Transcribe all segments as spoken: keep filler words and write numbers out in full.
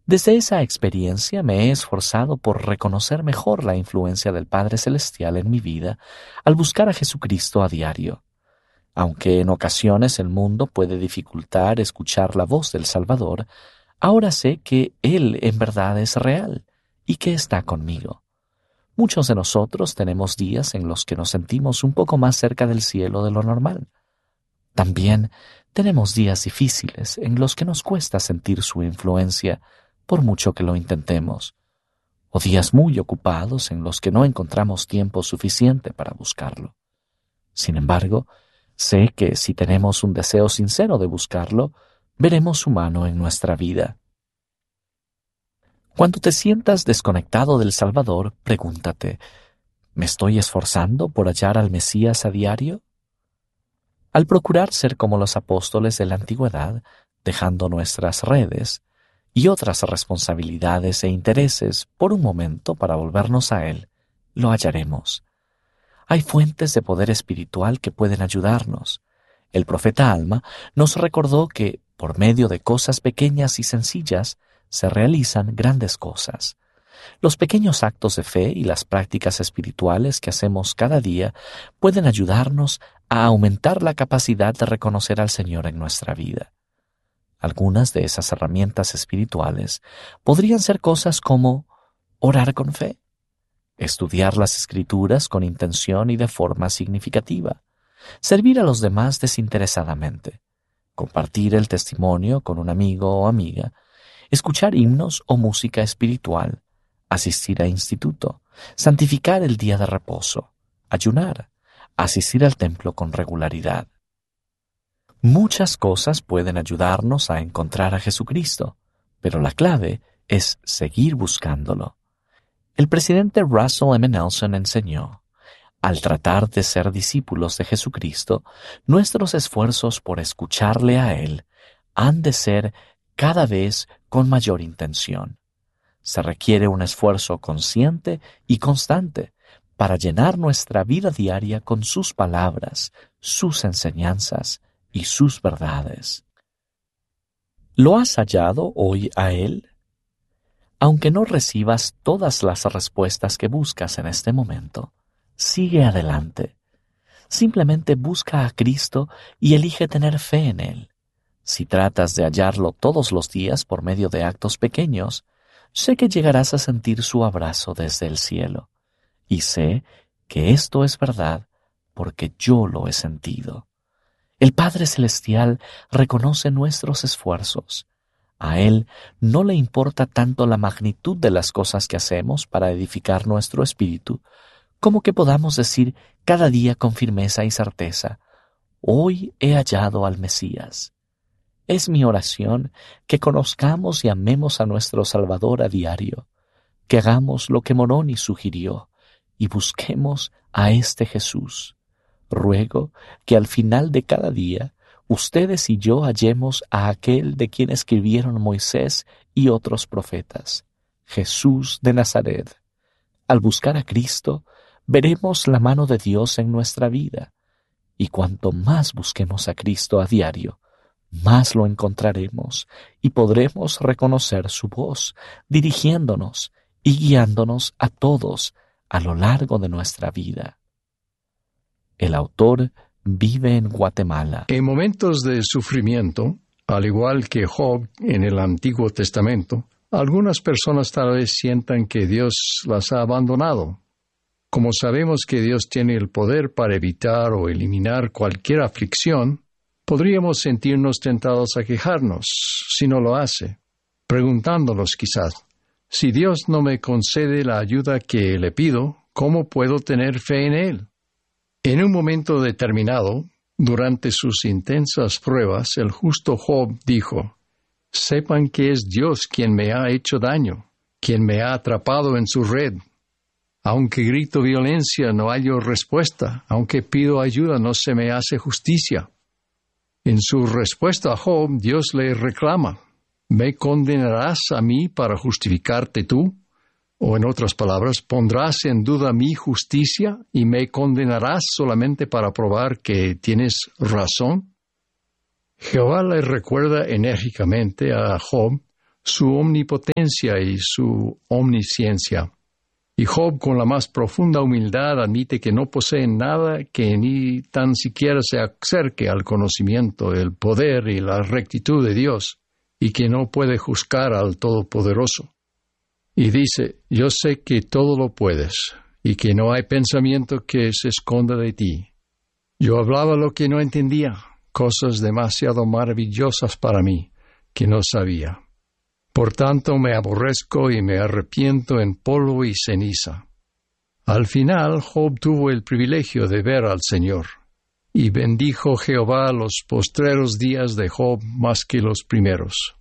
Desde esa experiencia me he esforzado por reconocer mejor la influencia del Padre Celestial en mi vida al buscar a Jesucristo a diario. Aunque en ocasiones el mundo puede dificultar escuchar la voz del Salvador, ahora sé que Él en verdad es real y que está conmigo. Muchos de nosotros tenemos días en los que nos sentimos un poco más cerca del cielo de lo normal. También tenemos días difíciles en los que nos cuesta sentir su influencia, por mucho que lo intentemos, o días muy ocupados en los que no encontramos tiempo suficiente para buscarlo. Sin embargo, sé que si tenemos un deseo sincero de buscarlo, veremos su mano en nuestra vida. Cuando te sientas desconectado del Salvador, pregúntate, ¿me estoy esforzando por hallar al Mesías a diario? Al procurar ser como los apóstoles de la antigüedad, dejando nuestras redes y otras responsabilidades e intereses por un momento para volvernos a Él, lo hallaremos. Hay fuentes de poder espiritual que pueden ayudarnos. El profeta Alma nos recordó que, por medio de cosas pequeñas y sencillas, se realizan grandes cosas. Los pequeños actos de fe y las prácticas espirituales que hacemos cada día pueden ayudarnos a aumentar la capacidad de reconocer al Señor en nuestra vida. Algunas de esas herramientas espirituales podrían ser cosas como orar con fe, estudiar las Escrituras con intención y de forma significativa, servir a los demás desinteresadamente, compartir el testimonio con un amigo o amiga, escuchar himnos o música espiritual, asistir a instituto, santificar el día de reposo, ayunar, asistir al templo con regularidad. Muchas cosas pueden ayudarnos a encontrar a Jesucristo, pero la clave es seguir buscándolo. El presidente Russell M. Nelson enseñó, al tratar de ser discípulos de Jesucristo, nuestros esfuerzos por escucharle a Él han de ser cada vez con mayor intención. Se requiere un esfuerzo consciente y constante para llenar nuestra vida diaria con sus palabras, sus enseñanzas y sus verdades. ¿Lo has hallado hoy a Él? Aunque no recibas todas las respuestas que buscas en este momento, sigue adelante. Simplemente busca a Cristo y elige tener fe en Él. Si tratas de hallarlo todos los días por medio de actos pequeños, sé que llegarás a sentir su abrazo desde el cielo. Y sé que esto es verdad porque yo lo he sentido. El Padre Celestial reconoce nuestros esfuerzos. A Él no le importa tanto la magnitud de las cosas que hacemos para edificar nuestro espíritu, como que podamos decir cada día con firmeza y certeza, hoy he hallado al Mesías. Es mi oración que conozcamos y amemos a nuestro Salvador a diario, que hagamos lo que Moroni sugirió y busquemos a este Jesús. Ruego que al final de cada día ustedes y yo hallemos a aquel de quien escribieron Moisés y otros profetas, Jesús de Nazaret. Al buscar a Cristo, veremos la mano de Dios en nuestra vida, y cuanto más busquemos a Cristo a diario, más lo encontraremos y podremos reconocer su voz, dirigiéndonos y guiándonos a todos a lo largo de nuestra vida. El autor vive en Guatemala. En momentos de sufrimiento, al igual que Job en el Antiguo Testamento, algunas personas tal vez sientan que Dios las ha abandonado. Como sabemos que Dios tiene el poder para evitar o eliminar cualquier aflicción, podríamos sentirnos tentados a quejarnos, si no lo hace, preguntándonos quizás, si Dios no me concede la ayuda que le pido, ¿cómo puedo tener fe en Él? En un momento determinado, durante sus intensas pruebas, el justo Job dijo, «Sepan que es Dios quien me ha hecho daño, quien me ha atrapado en su red. Aunque grito violencia, no hallo respuesta, aunque pido ayuda, no se me hace justicia». En su respuesta a Job, Dios le reclama, ¿me condenarás a mí para justificarte tú? O en otras palabras, ¿pondrás en duda mi justicia y me condenarás solamente para probar que tienes razón? Jehová le recuerda enérgicamente a Job su omnipotencia y su omnisciencia. Y Job, con la más profunda humildad, admite que no posee nada que ni tan siquiera se acerque al conocimiento, el poder y la rectitud de Dios, y que no puede juzgar al Todopoderoso. Y dice, yo sé que todo lo puedes, y que no hay pensamiento que se esconda de ti. Yo hablaba lo que no entendía, cosas demasiado maravillosas para mí, que no sabía. Por tanto me aborrezco y me arrepiento en polvo y ceniza. Al final, Job tuvo el privilegio de ver al Señor, y bendijo Jehová los postreros días de Job más que los primeros.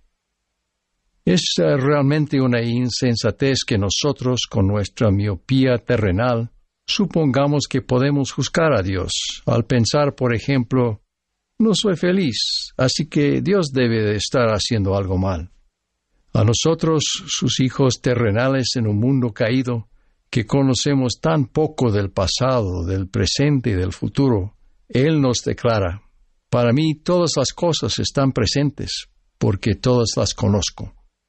Es uh, realmente una insensatez que nosotros, con nuestra miopía terrenal, supongamos que podemos juzgar a Dios, al pensar, por ejemplo, no soy feliz, así que Dios debe de estar haciendo algo mal. A nosotros, sus hijos terrenales en un mundo caído, que conocemos tan poco del pasado, del presente y del futuro, Él nos declara, para mí todas las cosas están presentes, porque todas las conozco.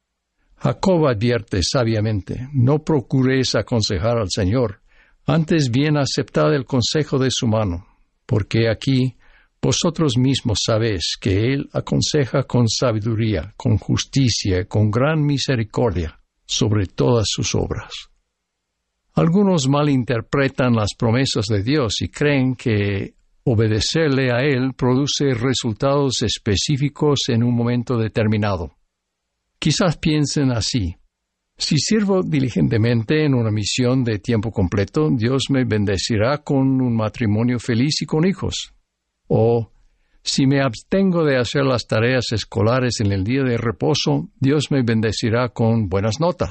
Jacob advierte sabiamente, no procuréis aconsejar al Señor, antes bien aceptad el consejo de su mano, porque aquí vosotros mismos sabéis que Él aconseja con sabiduría, con justicia y con gran misericordia sobre todas sus obras. Algunos malinterpretan las promesas de Dios y creen que obedecerle a Él produce resultados específicos en un momento determinado. Quizás piensen así. Si sirvo diligentemente en una misión de tiempo completo, Dios me bendecirá con un matrimonio feliz y con hijos. O, si me abstengo de hacer las tareas escolares en el día de reposo, Dios me bendecirá con buenas notas.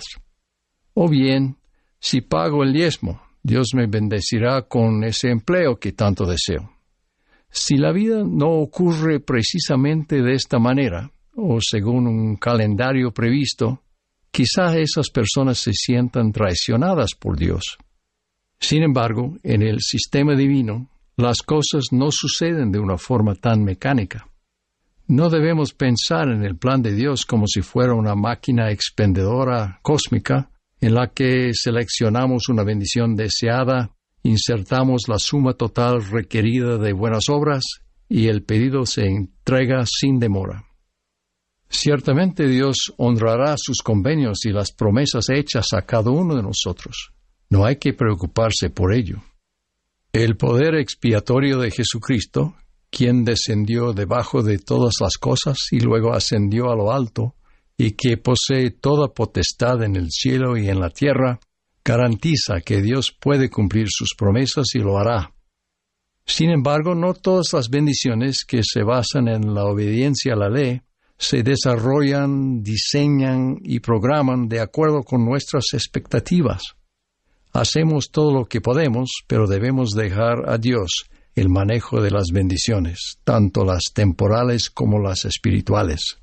O bien, si pago el diezmo, Dios me bendecirá con ese empleo que tanto deseo. Si la vida no ocurre precisamente de esta manera, o según un calendario previsto, quizá esas personas se sientan traicionadas por Dios. Sin embargo, en el sistema divino, las cosas no suceden de una forma tan mecánica. No debemos pensar en el plan de Dios como si fuera una máquina expendedora cósmica en la que seleccionamos una bendición deseada, insertamos la suma total requerida de buenas obras y el pedido se entrega sin demora. Ciertamente Dios honrará sus convenios y las promesas hechas a cada uno de nosotros. No hay que preocuparse por ello. El poder expiatorio de Jesucristo, quien descendió debajo de todas las cosas y luego ascendió a lo alto, y que posee toda potestad en el cielo y en la tierra, garantiza que Dios puede cumplir sus promesas y lo hará. Sin embargo, no todas las bendiciones que se basan en la obediencia a la ley se desarrollan, diseñan y programan de acuerdo con nuestras expectativas. Hacemos todo lo que podemos, pero debemos dejar a Dios el manejo de las bendiciones, tanto las temporales como las espirituales.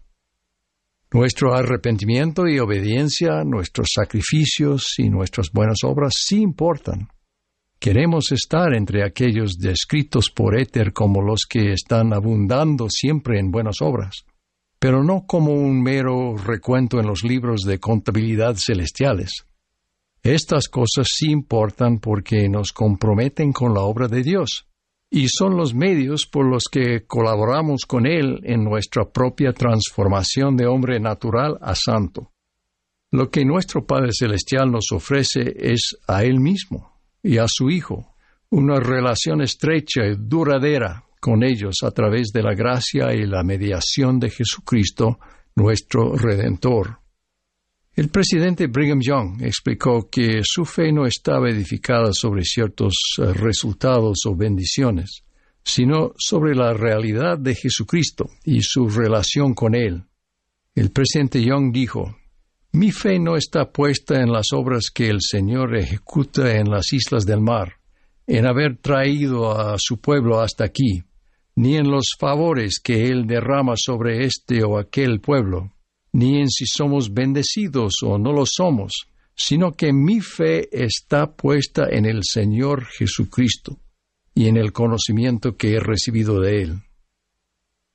Nuestro arrepentimiento y obediencia, nuestros sacrificios y nuestras buenas obras sí importan. Queremos estar entre aquellos descritos por Éter como los que están abundando siempre en buenas obras, pero no como un mero recuento en los libros de contabilidad celestiales. Estas cosas sí importan porque nos comprometen con la obra de Dios, y son los medios por los que colaboramos con Él en nuestra propia transformación de hombre natural a santo. Lo que nuestro Padre Celestial nos ofrece es a Él mismo y a su Hijo, una relación estrecha y duradera con ellos a través de la gracia y la mediación de Jesucristo, nuestro Redentor. El presidente Brigham Young explicó que su fe no estaba edificada sobre ciertos uh, resultados o bendiciones, sino sobre la realidad de Jesucristo y su relación con Él. El presidente Young dijo, «Mi fe no está puesta en las obras que el Señor ejecuta en las islas del mar, en haber traído a su pueblo hasta aquí, ni en los favores que Él derrama sobre este o aquel pueblo, ni en si somos bendecidos o no lo somos, sino que mi fe está puesta en el Señor Jesucristo y en el conocimiento que he recibido de Él».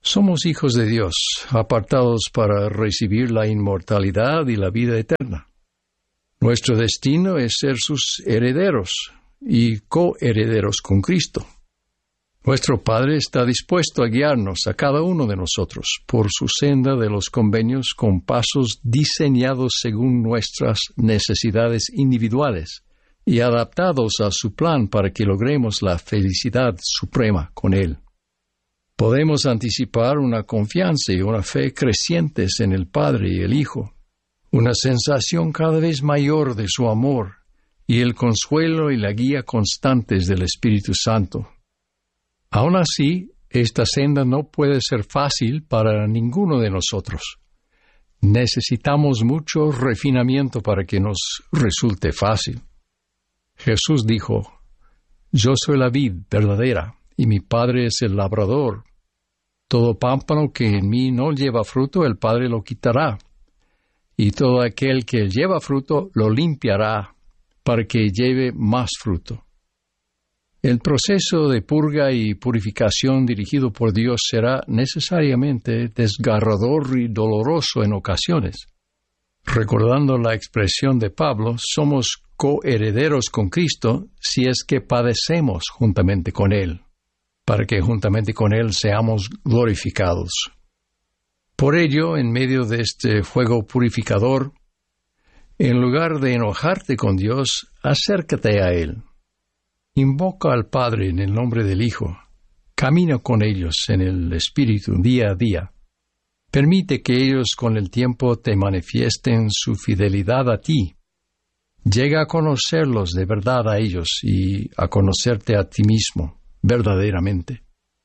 Somos hijos de Dios, apartados para recibir la inmortalidad y la vida eterna. Nuestro destino es ser sus herederos y coherederos con Cristo. Nuestro Padre está dispuesto a guiarnos a cada uno de nosotros por su senda de los convenios con pasos diseñados según nuestras necesidades individuales y adaptados a su plan para que logremos la felicidad suprema con Él. Podemos anticipar una confianza y una fe crecientes en el Padre y el Hijo, una sensación cada vez mayor de su amor y el consuelo y la guía constantes del Espíritu Santo. Aún así, esta senda no puede ser fácil para ninguno de nosotros. Necesitamos mucho refinamiento para que nos resulte fácil. Jesús dijo, «Yo soy la vid verdadera, y mi Padre es el labrador. Todo pámpano que en mí no lleva fruto, el Padre lo quitará, y todo aquel que lleva fruto lo limpiará, para que lleve más fruto». El proceso de purga y purificación dirigido por Dios será necesariamente desgarrador y doloroso en ocasiones. Recordando la expresión de Pablo, somos coherederos con Cristo si es que padecemos juntamente con Él, para que juntamente con Él seamos glorificados. Por ello, en medio de este fuego purificador, en lugar de enojarte con Dios, acércate a Él. Invoca al Padre en el nombre del Hijo. Camina con ellos en el Espíritu día a día. Permite que ellos con el tiempo te manifiesten su fidelidad a ti. Llega a conocerlos de verdad a ellos y a conocerte a ti mismo verdaderamente.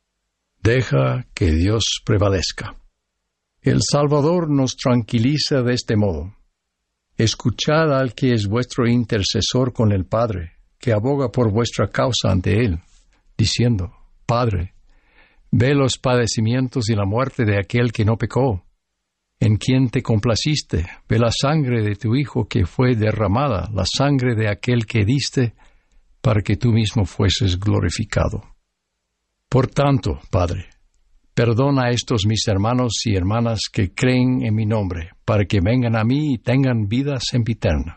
Deja que Dios prevalezca. El Salvador nos tranquiliza de este modo. Escuchad al que es vuestro intercesor con el Padre, que aboga por vuestra causa ante Él, diciendo, Padre, ve los padecimientos y la muerte de aquel que no pecó, en quien te complaciste, ve la sangre de tu Hijo que fue derramada, la sangre de aquel que diste, para que tú mismo fueses glorificado. Por tanto, Padre, perdona a estos mis hermanos y hermanas que creen en mi nombre, para que vengan a mí y tengan vida sempiterna.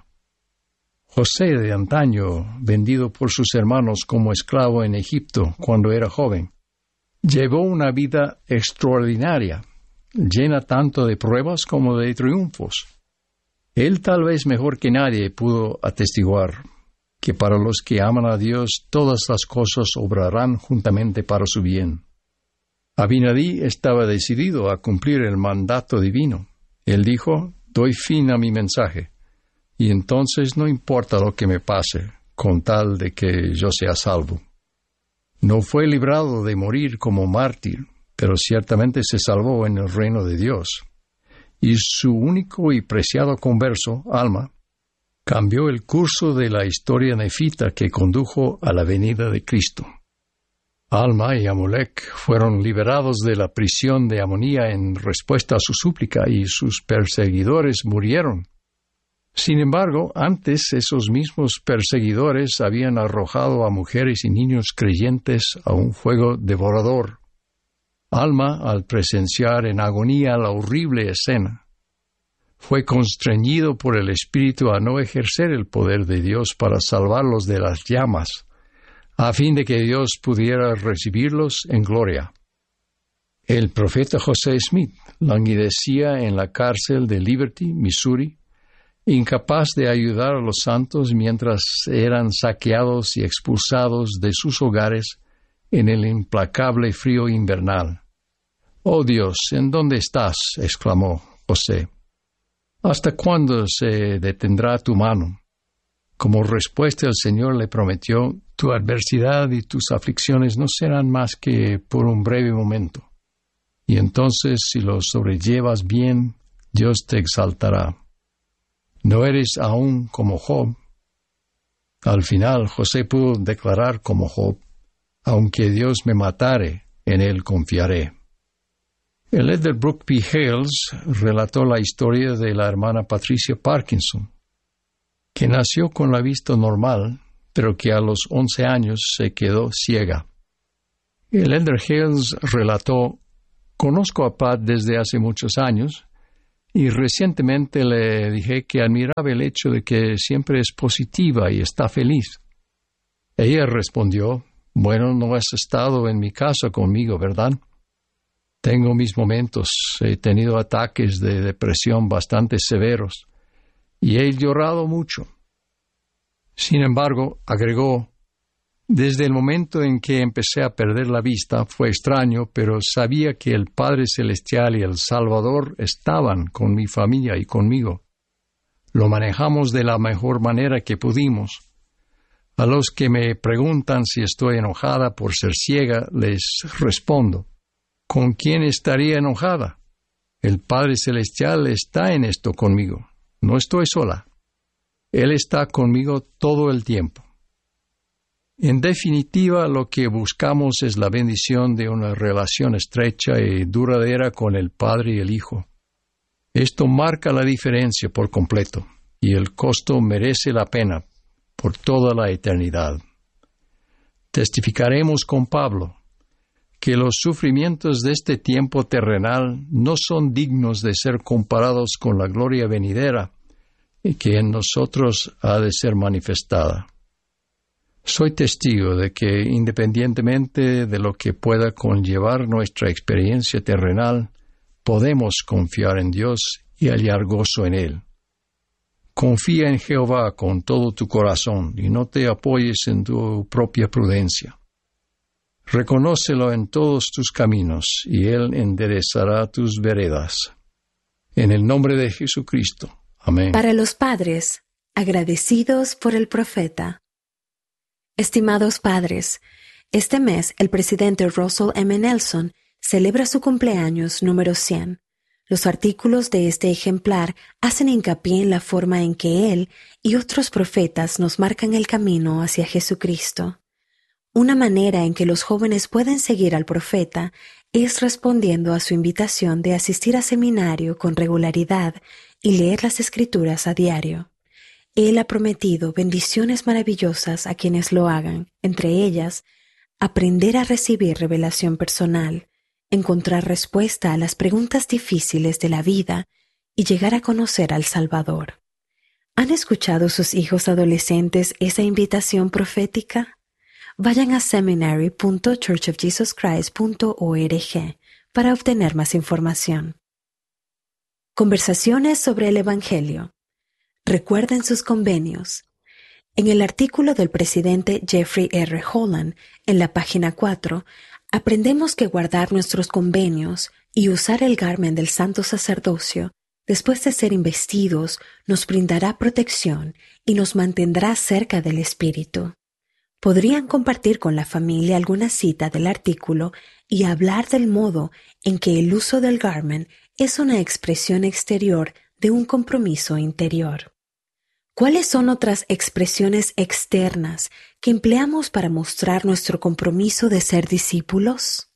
José de antaño, vendido por sus hermanos como esclavo en Egipto cuando era joven, llevó una vida extraordinaria, llena tanto de pruebas como de triunfos. Él tal vez mejor que nadie pudo atestiguar que para los que aman a Dios todas las cosas obrarán juntamente para su bien. Abinadí estaba decidido a cumplir el mandato divino. Él dijo, doy fin a mi mensaje. Y entonces no importa lo que me pase, con tal de que yo sea salvo. No fue librado de morir como mártir, pero ciertamente se salvó en el reino de Dios. Y su único y preciado converso, Alma, cambió el curso de la historia nefita que condujo a la venida de Cristo. Alma y Amulek fueron liberados de la prisión de Amonía en respuesta a su súplica, y sus perseguidores murieron. Sin embargo, antes esos mismos perseguidores habían arrojado a mujeres y niños creyentes a un fuego devorador. Alma, al presenciar en agonía la horrible escena, fue constreñido por el Espíritu a no ejercer el poder de Dios para salvarlos de las llamas, a fin de que Dios pudiera recibirlos en gloria. El profeta José Smith languidecía en la cárcel de Liberty, Missouri, incapaz de ayudar a los santos mientras eran saqueados y expulsados de sus hogares en el implacable frío invernal. «Oh Dios, ¿en dónde estás?», exclamó José. «¿Hasta cuándo se detendrá tu mano?». Como respuesta el Señor le prometió, tu adversidad y tus aflicciones no serán más que por un breve momento. Y entonces, si los sobrellevas bien, Dios te exaltará. ¿No eres aún como Job? Al final, José pudo declarar como Job, aunque Dios me matare, en él confiaré. El elder Brooke P. Hales relató la historia de la hermana Patricia Parkinson, que nació con la vista normal, pero que a los once años se quedó ciega. El elder Hales relató, Conozco a Pat desde hace muchos años y recientemente le dije que admiraba el hecho de que siempre es positiva y está feliz. Ella respondió, bueno, no has estado en mi casa conmigo, ¿verdad? Tengo mis momentos, he tenido ataques de depresión bastante severos y he llorado mucho. Sin embargo, agregó, desde el momento en que empecé a perder la vista fue extraño, pero sabía que el Padre Celestial y el Salvador estaban con mi familia y conmigo. Lo manejamos de la mejor manera que pudimos. A los que me preguntan si estoy enojada por ser ciega, les respondo, ¿con quién estaría enojada? El Padre Celestial está en esto conmigo. No estoy sola. Él está conmigo todo el tiempo. En definitiva, lo que buscamos es la bendición de una relación estrecha y duradera con el Padre y el Hijo. Esto marca la diferencia por completo, y el costo merece la pena por toda la eternidad. Testificaremos con Pablo que los sufrimientos de este tiempo terrenal no son dignos de ser comparados con la gloria venidera y que en nosotros ha de ser manifestada. Soy testigo de que, independientemente de lo que pueda conllevar nuestra experiencia terrenal, podemos confiar en Dios y hallar gozo en Él. Confía en Jehová con todo tu corazón y no te apoyes en tu propia prudencia. Reconócelo en todos tus caminos y Él enderezará tus veredas. En el nombre de Jesucristo. Amén. Para los padres, agradecidos por el profeta. Estimados padres, este mes el presidente Russell M. Nelson celebra su cumpleaños número cien. Los artículos de este ejemplar hacen hincapié en la forma en que él y otros profetas nos marcan el camino hacia Jesucristo. Una manera en que los jóvenes pueden seguir al profeta es respondiendo a su invitación de asistir a seminario con regularidad y leer las Escrituras a diario. Él ha prometido bendiciones maravillosas a quienes lo hagan, entre ellas, aprender a recibir revelación personal, encontrar respuesta a las preguntas difíciles de la vida y llegar a conocer al Salvador. ¿Han escuchado sus hijos adolescentes esa invitación profética? Vayan a seminary punto church of jesus christ punto org para obtener más información. Conversaciones sobre el Evangelio. Recuerden sus convenios. En el artículo del presidente Jeffrey R. Holland, en la página cuatro, aprendemos que guardar nuestros convenios y usar el garmen del santo sacerdocio, después de ser investidos, nos brindará protección y nos mantendrá cerca del Espíritu. Podrían compartir con la familia alguna cita del artículo y hablar del modo en que el uso del garmen es una expresión exterior de un compromiso interior. ¿Cuáles son otras expresiones externas que empleamos para mostrar nuestro compromiso de ser discípulos?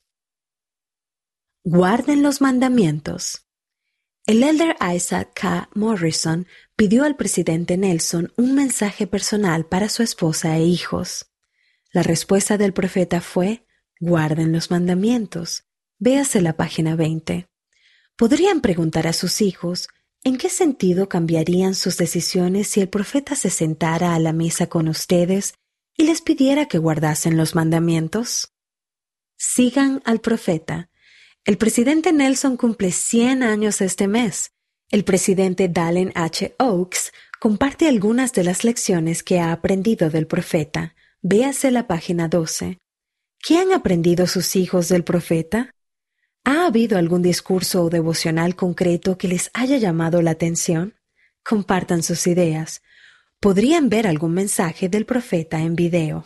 Guarden los mandamientos. El elder Isaac K. Morrison pidió al presidente Nelson un mensaje personal para su esposa e hijos. La respuesta del profeta fue, guarden los mandamientos. Véase la página veinte. Podrían preguntar a sus hijos, ¿en qué sentido cambiarían sus decisiones si el profeta se sentara a la mesa con ustedes y les pidiera que guardasen los mandamientos? Sigan al profeta. El presidente Nelson cumple cien años este mes. El presidente Dallin H. Oaks comparte algunas de las lecciones que ha aprendido del profeta. Véase la página doce. ¿Qué han aprendido sus hijos del profeta? ¿Ha habido algún discurso o devocional concreto que les haya llamado la atención? Compartan sus ideas. Podrían ver algún mensaje del profeta en video.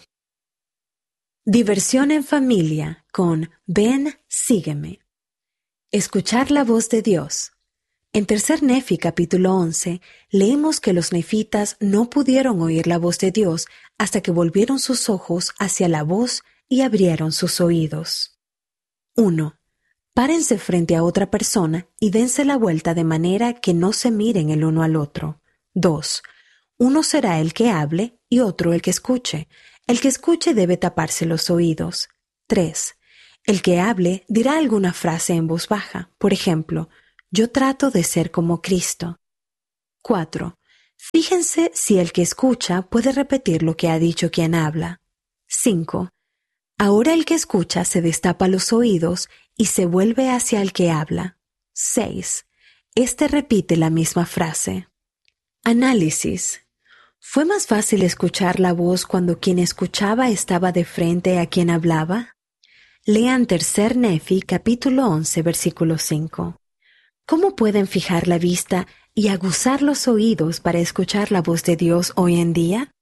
Diversión en familia con Ven, sígueme. Escuchar la voz de Dios. En Tercer Nefi capítulo once, leemos que los nefitas no pudieron oír la voz de Dios hasta que volvieron sus ojos hacia la voz y abrieron sus oídos. uno. Párense frente a otra persona y dense la vuelta de manera que no se miren el uno al otro. dos. Uno será el que hable y otro el que escuche. El que escuche debe taparse los oídos. tres. El que hable dirá alguna frase en voz baja. Por ejemplo, yo trato de ser como Cristo. cuatro. Fíjense si el que escucha puede repetir lo que ha dicho quien habla. cinco. Ahora el que escucha se destapa los oídos y se vuelve hacia el que habla. seis. Este repite la misma frase. Análisis. ¿Fue más fácil escuchar la voz cuando quien escuchaba estaba de frente a quien hablaba? Lean Tercer Nefi, capítulo once, versículo cinco. ¿Cómo pueden fijar la vista y aguzar los oídos para escuchar la voz de Dios hoy en día?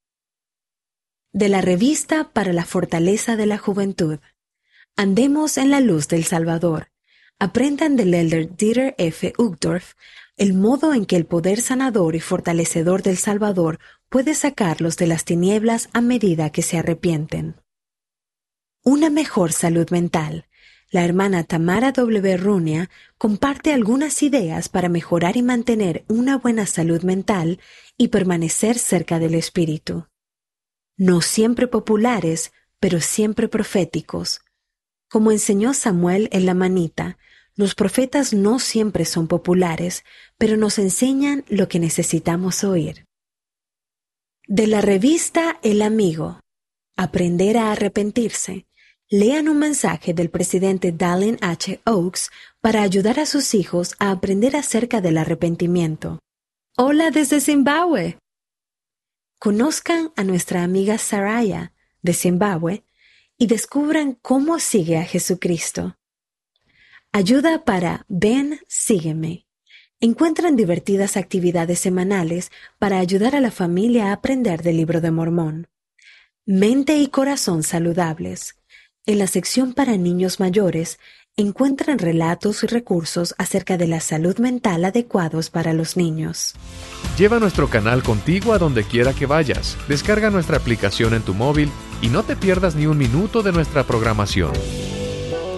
De la revista para la fortaleza de la juventud. Andemos en la luz del Salvador. Aprendan del elder Dieter F. Uchtdorf el modo en que el poder sanador y fortalecedor del Salvador puede sacarlos de las tinieblas a medida que se arrepienten. Una mejor salud mental. La hermana Tamara W. Runia comparte algunas ideas para mejorar y mantener una buena salud mental y permanecer cerca del Espíritu. No siempre populares, pero siempre proféticos. Como enseñó Samuel en la Manita, los profetas no siempre son populares, pero nos enseñan lo que necesitamos oír. De la revista El Amigo. Aprender a arrepentirse. Lean un mensaje del presidente Dallin H. Oaks para ayudar a sus hijos a aprender acerca del arrepentimiento. Hola desde Zimbabue. Conozcan a nuestra amiga Saraya, de Zimbabue, y descubran cómo sigue a Jesucristo. Ayuda para Ven, sígueme. Encuentran divertidas actividades semanales para ayudar a la familia a aprender del Libro de Mormón. Mente y corazón saludables. En la sección para niños mayores, encuentran relatos y recursos acerca de la salud mental adecuados para los niños. Lleva nuestro canal contigo a donde quiera que vayas. Descarga nuestra aplicación en tu móvil y no te pierdas ni un minuto de nuestra programación.